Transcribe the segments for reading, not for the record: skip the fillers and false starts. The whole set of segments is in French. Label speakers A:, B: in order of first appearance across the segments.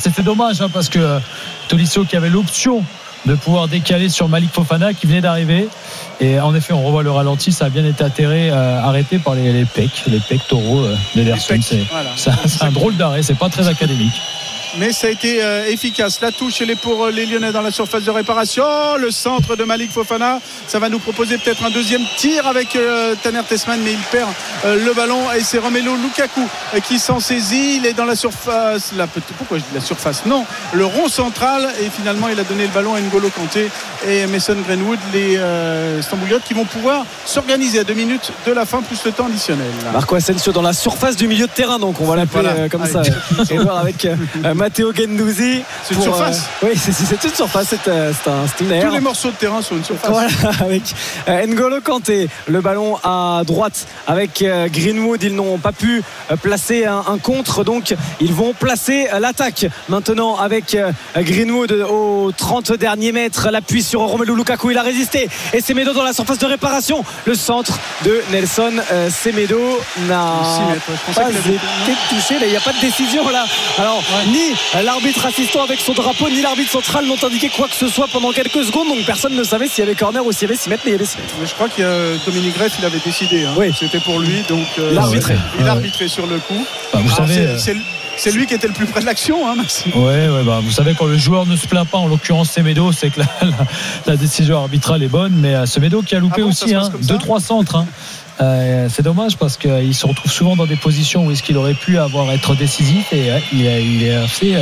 A: c'était dommage parce que Tolisso qui avait l'option de pouvoir décaler sur Malik Fofana qui venait d'arriver, et en effet on revoit le ralenti, ça a bien été arrêté par les pectoraux d'Ederson. C'est un drôle d'arrêt, c'est pas très académique.
B: Mais ça a été efficace. La touche, elle est pour les Lyonnais dans la surface de réparation. Le centre de Malik Fofana. Ça va nous proposer peut-être un deuxième tir avec Taner Tessman, mais il perd le ballon. Et c'est Romelu Lukaku qui s'en saisit. Il est dans la surface. Pourquoi je dis la surface ? Non, le rond central. Et finalement, il a donné le ballon à N'Golo Kanté et Mason Greenwood, les Stambouliotes, qui vont pouvoir s'organiser à 2 minutes de la fin, plus le temps additionnel.
C: Marco Asensio dans la surface du milieu de terrain, donc on va l'appeler comme ça. Et voir avec Matteo Guendouzi.
B: C'est une surface.
C: Oui, c'est une surface. C'est une aire.
B: Tous les morceaux de terrain sont une surface.
C: Voilà, avec N'Golo Kanté, le ballon à droite avec Greenwood. Ils n'ont pas pu placer un contre, donc ils vont placer l'attaque maintenant avec Greenwood au 30 derniers mètres. L'appui sur Romelu Lukaku, il a résisté. Et Semedo dans la surface de réparation. Le centre de Nelson Semedo n'a pas été touché. Il n'y a pas de décision là. Alors, ni l'arbitre assistant avec son drapeau, ni l'arbitre central n'ont indiqué quoi que ce soit pendant quelques secondes, donc personne ne savait s'il y avait corner ou s'il y avait 6 mètres, mais il y avait 6 mètres.
B: Mais je crois que Dominique Greff, il avait décidé.
C: Oui.
B: C'était pour lui, donc
C: il
B: arbitrait sur le coup.
A: Vous savez,
B: c'est lui qui était le plus près de l'action, Maxime.
A: Vous savez, quand le joueur ne se plaint pas, en l'occurrence Semedo, c'est que la décision arbitrale est bonne, mais Semedo qui a loupé aussi 2-3 centres. C'est dommage parce qu'il se retrouve souvent dans des positions où est-ce qu'il aurait pu être décisif, et il est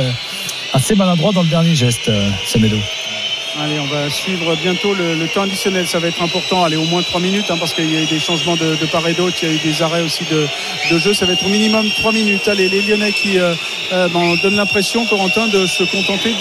A: assez maladroit dans le dernier geste, Semedo.
B: Allez, on va suivre bientôt le temps additionnel. Ça va être important. Allez, au moins 3 minutes, parce qu'il y a eu des changements de part et d'autre. Il y a eu des arrêts aussi de jeu. Ça va être au minimum 3 minutes. Allez, les Lyonnais qui donnent l'impression, Corentin, de se contenter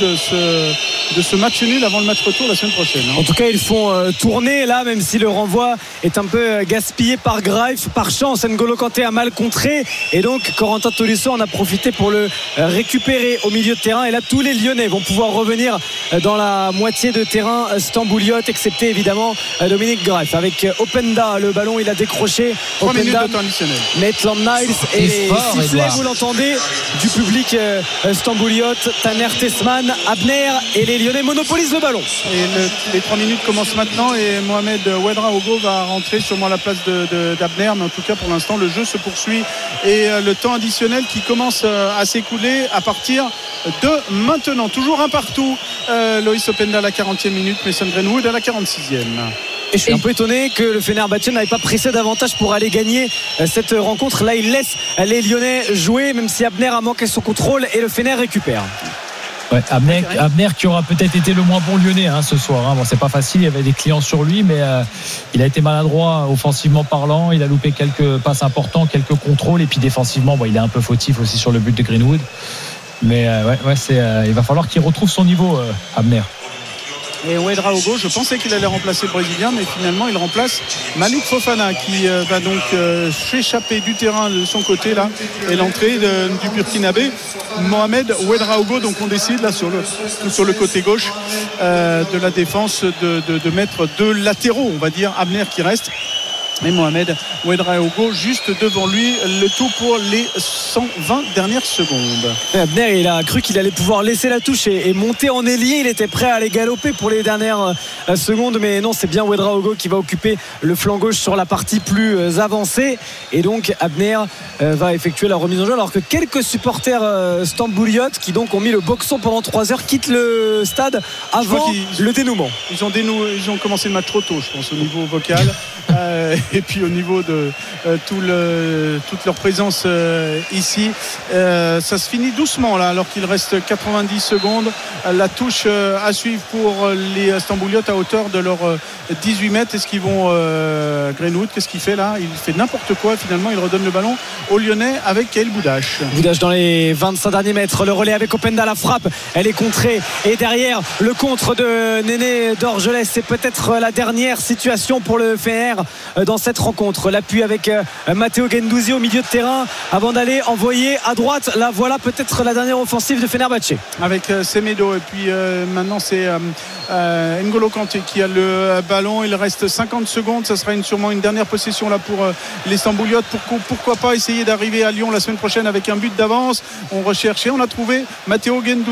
B: de ce match nul avant le match retour la semaine prochaine.
C: En tout cas, ils font tourner là, même si le renvoi est un peu gaspillé par Greif. Par chance, N'Golo Kanté a mal contré, et donc Corentin Tolisso en a profité pour le récupérer au milieu de terrain. Et là, tous les Lyonnais vont pouvoir revenir dans la moitié de terrain stambouliote, excepté évidemment Dominique Greif avec Openda. Le ballon, il a décroché.
B: 3 minutes de temps additionnel.
C: Maitland Niles et sifflet, vous l'entendez, du public stambouliote. Taner Tessman, Abner, et les Lyonnais monopolisent le ballon.
B: Et les 3 minutes commencent maintenant, et Mohamed Ouedraogo va rentrer sûrement à la place d'Abner, mais en tout cas pour l'instant le jeu se poursuit, et le temps additionnel qui commence à s'écouler à partir de maintenant. Toujours un partout. Loïs Openda à la 40e minute, Mason Greenwood à la 46e.
C: Et je suis un peu étonné que le Fenerbahçe n'avait pas pressé davantage pour aller gagner cette rencontre. Là, il laisse les Lyonnais jouer, même si Abner a manqué son contrôle, et le Fener récupère.
A: Abner qui aura peut-être été le moins bon Lyonnais ce soir. Bon, c'est pas facile, il y avait des clients sur lui, mais il a été maladroit offensivement parlant. Il a loupé quelques passes importants, quelques contrôles, et puis défensivement, il est un peu fautif aussi sur le but de Greenwood. Mais il va falloir qu'il retrouve son niveau, Abner.
B: Et Ouedraogo, je pensais qu'il allait remplacer le Brésilien, mais finalement il remplace Malik Fofana, qui va donc s'échapper du terrain de son côté là, et l'entrée du Burkinabé Mohamed Ouedraogo. Donc on décide là sur le côté gauche de la défense de mettre 2 latéraux, on va dire. Abner qui reste, et Mohamed Ouedraogo juste devant lui, le tout pour les 120 dernières secondes.
C: Abner, il a cru qu'il allait pouvoir laisser la touche et monter en ailier. Il était prêt à aller galoper pour les dernières secondes, mais non, c'est bien Ouedraogo qui va occuper le flanc gauche sur la partie plus avancée, et donc Abner va effectuer la remise en jeu, alors que quelques supporters stambouliotes qui donc ont mis le boxon pendant 3 heures quittent le stade avant le dénouement.
B: Ils ont commencé le match trop tôt, je pense, au niveau vocal. Et puis au niveau de toute leur présence ici, ça se finit doucement là, alors qu'il reste 90 secondes. La touche à suivre pour les Stambouliotes à hauteur de leurs 18 mètres. Est-ce qu'ils vont Greenwood, qu'est-ce qu'il fait là? Il fait n'importe quoi. Finalement il redonne le ballon aux Lyonnais avec Kael Boudache
C: dans les 25 derniers mètres. Le relais avec Openda, la frappe, elle est contrée, et derrière le contre de Néné Dorgelès. C'est peut-être la dernière situation pour le Fener dans cette rencontre. L'appui avec Matteo Guendouzi au milieu de terrain avant d'aller envoyer à droite. Là voilà peut-être la dernière offensive de Fenerbahçe
B: avec Semedo, et puis maintenant c'est N'Golo Kanté qui a le ballon. Il reste 50 secondes, ça sera sûrement une dernière possession là pour les Stambouliotes. Pourquoi pas essayer d'arriver à Lyon la semaine prochaine avec un but d'avance. On recherchait, on a trouvé Matteo Guendouzi